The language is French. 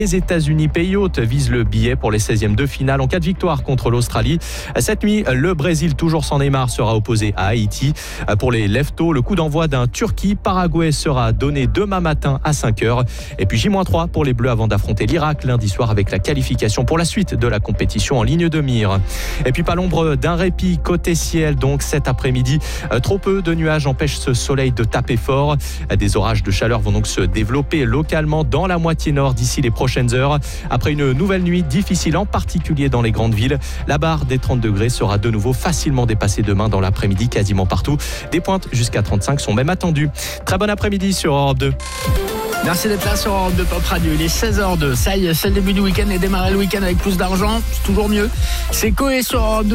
Les États-Unis, pays hôte, visent le billet pour les 16e de finale en cas de victoire contre l'Australie. Cette nuit, le Brésil, toujours sans Neymar, sera opposé à Haïti. Pour les Leftos, le coup d'envoi d'un Turquie-Paraguay sera donné demain matin à 5h. Et puis J-3 pour les Bleus avant d'affronter l'Irak lundi soir avec la qualification pour la suite de la compétition en ligne de mire. Et puis pas l'ombre d'un répit côté ciel, donc cet après-midi. Trop peu de nuages empêchent ce soleil de taper fort. Des orages de chaleur vont donc se développer localement dans la moitié nord d'ici les prochaines heures. Après une nouvelle nuit difficile, en particulier dans les grandes villes, la barre des 30 degrés sera de nouveau facilement dépassée demain dans l'après-midi quasiment partout. Des pointes jusqu'à 35 sont même attendues. Très bon après-midi sur Europe 2. Merci d'être là sur Europe 2 Pop Radio. Il est 16h02. Ça y est, c'est le début du week-end et démarrer le week-end avec plus d'argent, c'est toujours mieux. C'est Coé sur Europe 2.